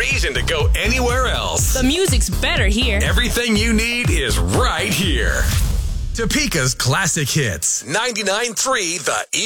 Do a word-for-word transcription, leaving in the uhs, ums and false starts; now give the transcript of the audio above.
reason to go anywhere else. The music's better here. Everything you need is right here. Topeka's classic hits. ninety-nine point three The